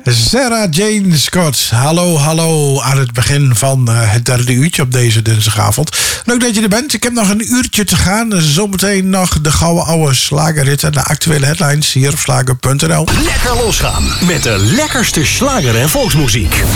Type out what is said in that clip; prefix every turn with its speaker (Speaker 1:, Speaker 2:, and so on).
Speaker 1: Sarah Jane Scott. Hallo, hallo aan het begin van het derde uurtje op deze dinsdagavond. Leuk dat je er bent. Ik heb nog een uurtje te gaan. Zometeen nog de gouden oude slagerrit en de actuele headlines hier op slager.nl.
Speaker 2: Lekker losgaan met de lekkerste slager en volksmuziek.